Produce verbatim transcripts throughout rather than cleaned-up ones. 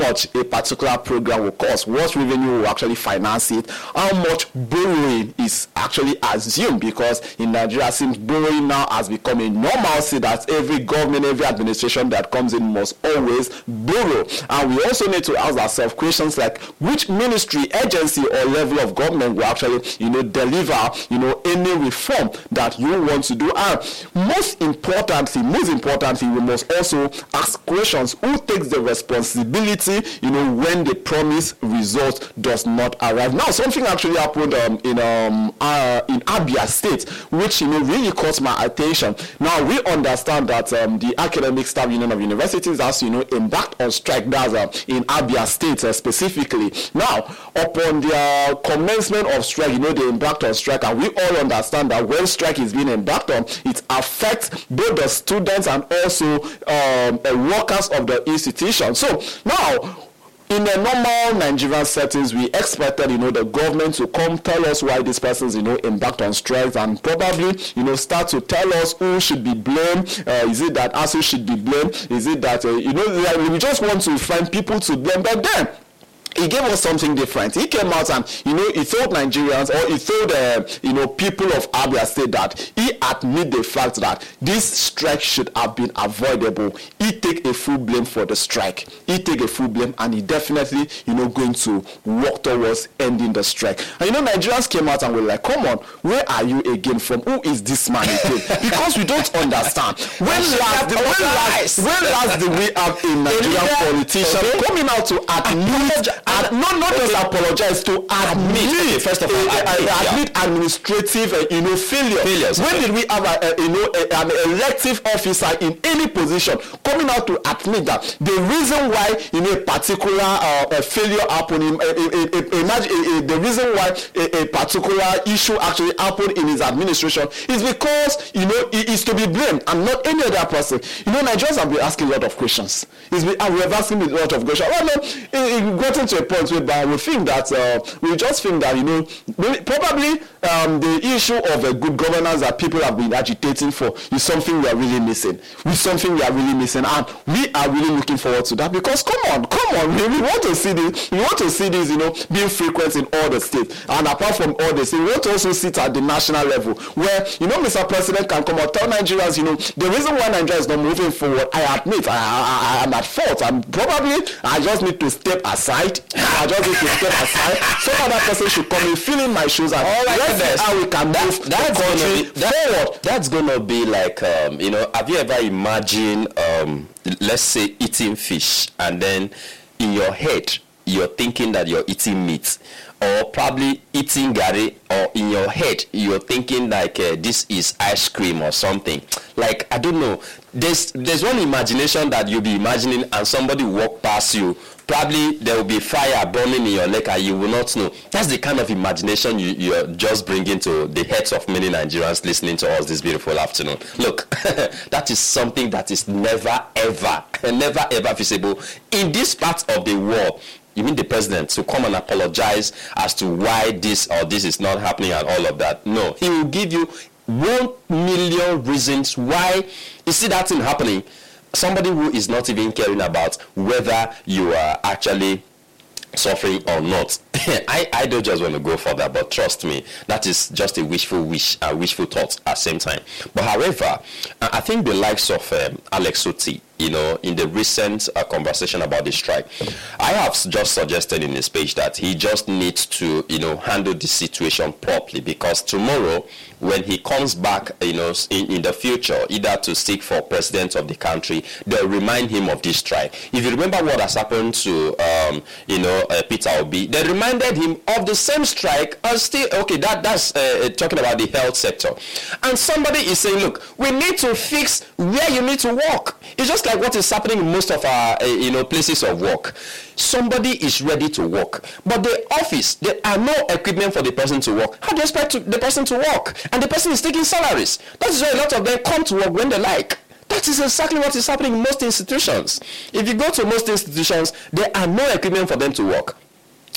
much a particular program will cost, what revenue will actually finance it, how much borrowing is actually assumed, because in Nigeria, since borrowing now has become a normalcy that every government, every administration that comes in must always borrow. And we also need to ask ourselves questions like which ministry, agency, or level of government will actually, you know, deliver, you know, any reform that you want to do. And most importantly, most importantly, we must also ask questions: who takes the responsibility, you know, when the promised result does not arrive? Now, something actually happened um, in um uh, in Abia State, which, you know, really caught my attention. Now, we understand that um, the Academic Staff Union of Universities has, you know, embarked on strike. That's uh, in Abia State uh, specifically. Now, upon their commencement of strike, you know, they embarked on strike, and we all understand that when strike is being embarked on, it affects both the students and also um, uh, workers of the institution. So now, in a normal Nigerian settings, we expected, you know, the government to come tell us why these persons, you know, embarked on strikes, and probably, you know, start to tell us who should be blamed. Uh, is it that A S U should be blamed? Is it that, uh, you know, like, we just want to find people to blame? But then, he gave us something different. He came out and, you know, he told Nigerians, or he told, uh, you know, people of Abia State that he admit the fact that this strike should have been avoidable. He take a full blame for the strike. He take a full blame, and he definitely, you know, going to work towards ending the strike. And, you know, Nigerians came out and were like, come on, where are you again from? Who is this man again? Because we don't understand. When last, when last, when last did we have a Nigerian politician okay. coming out to admit, Ad, no, not okay. just apologize, to admit, okay, first of all, uh, admit, uh, admit yeah. administrative, uh, you know, failure. Failures, when okay. did we have, a, a, you know, a, an elective officer in any position coming out to admit that the reason why, you know, a particular uh, a failure happened, in, uh, uh, uh, imagine uh, uh, the reason why a, a particular issue actually happened in his administration is because, you know, he is to be blamed and not any other person. You know, Nigerians have been asking a lot of questions. It's been, we have asking a lot of questions. Well, no, it, it gotten to a point where we think that uh, we just think that, you know, maybe, probably um, the issue of a good governance that people have been agitating for is something we are really missing. It's something we are really missing, and we are really looking forward to that, because come on, come on, we want to see this. We want to see this, you know, being frequent in all the states, and apart from all the states, we want to also sit at the national level where, you know, Mister President can come out, tell Nigerians, you know, the reason why Nigeria is not moving forward, I admit, I, I, I am at fault, and probably I just need to step aside. I just need to step aside. Some other person should come in, fill in my shoes, and all right, let's see how we can that, move that's the country be, that, forward. That's gonna be like, um, you know, have you ever imagined, um, let's say, eating fish, and then in your head you're thinking that you're eating meat, or probably eating gari, or in your head you're thinking like uh, this is ice cream or something. Like, I don't know. There's there's one imagination that you'll be imagining, and somebody walk past you. Probably there will be fire burning in your leg and you will not know. That's the kind of imagination you, you're just bringing to the heads of many Nigerians listening to us this beautiful afternoon. Look, that is something that is never, ever, never, ever feasible in this part of the world. You mean the president to come and apologize as to why this or this is not happening and all of that? No, he will give you one million reasons why you see that thing happening. Somebody who is not even caring about whether you are actually suffering or not. I, I don't just want to go further, but trust me, that is just a wishful wish, a wishful thought at the same time. But however, I think the likes of um, Alex Otti, you know, in the recent uh, conversation about the strike, I have just suggested in his page that he just needs to, you know, handle the situation properly, because tomorrow, when he comes back, you know, in, in the future, either to seek for president of the country, they'll remind him of this strike. If you remember what has happened to, um, you know, uh, Peter Obi, they reminded him of the same strike, and still, okay, that that's uh, talking about the health sector. And somebody is saying, look, we need to fix where you need to work. It's just like what is happening in most of our, uh, you know, places of work. Somebody is ready to work, but the office, there are no equipment for the person to work. How do you expect to, the person to work? And the person is taking salaries. That is why a lot of them come to work when they like. That is exactly what is happening in most institutions. If you go to most institutions, there are no equipment for them to work.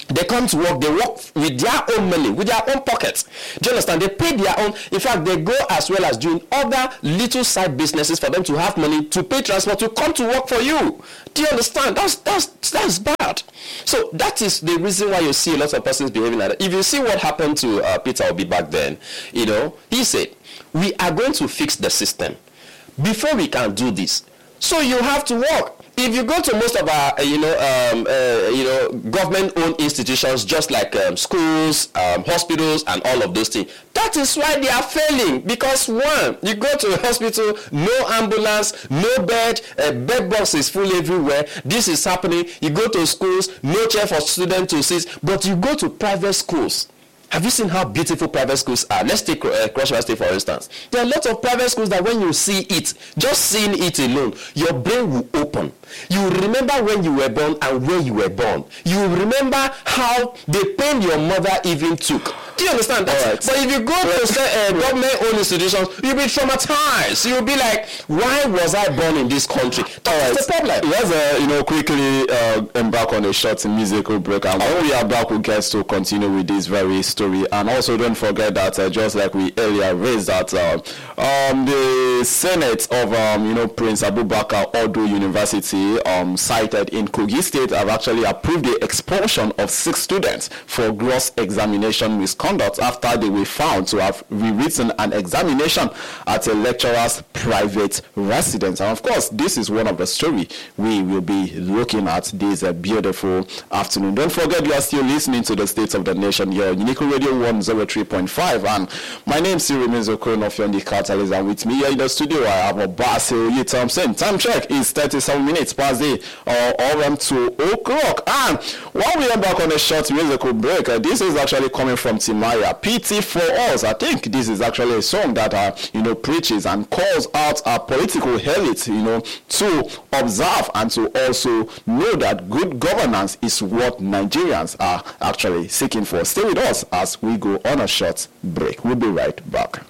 They come to work, they work with their own money, with their own pockets. Do you understand? They pay their own. In fact, they go as well as doing other little side businesses for them to have money to pay transport to come to work for you. Do you understand? That's that's that's bad. So that is the reason why you see a lot of persons behaving like that. If you see what happened to uh, Peter Obi back then, you know, he said, we are going to fix the system before we can do this. So you have to work. If you go to most of our, uh, you know, um, uh, you know, government-owned institutions, just like um, schools, um, hospitals, and all of those things, that is why they are failing. Because one, you go to a hospital, no ambulance, no bed, uh, bed box is full everywhere. This is happening. You go to schools, no chair for students to sit. But you go to private schools. Have you seen how beautiful private schools are? Let's take uh, Cross River State, for instance. There are lots of private schools that when you see it, just seeing it alone, your brain will open. You will remember when you were born and where you were born. You will remember how the pain your mother even took. Do you understand that? Right. But if you go to uh, government-owned institutions, you'll be traumatized. You'll be like, why was I born in this country? That's right. The problem. Let's, uh, you know, quickly uh, embark on a short musical break. And when we are back, we'll get to continue with this very story. And also don't forget that, uh, just like we earlier raised that, uh, um, the Senate of, um, you know, Prince Abubakar Odo University, um, cited in Kogi State, have actually approved the expulsion of six students for gross examination misconduct after they were found to have rewritten an examination at a lecturer's private residence. And of course, this is one of the stories we will be looking at this uh, beautiful afternoon. Don't forget, you are still listening to the State of the Nation here on Unique Radio one oh three point five, and my name is Cyril Mizokron of Yondi Catalyst, and with me here in the studio I have Obasi Thompson. Time check is thirty-seven minutes past the uh, around two o'clock. And while we are back on a short musical break, uh, this is actually coming from Timaya, P T for Us. I think this is actually a song that uh, you know, preaches and calls out our political elite, you know, to observe and to also know that good governance is what Nigerians are actually seeking for. Stay with us as we go on a short break. We'll be right back.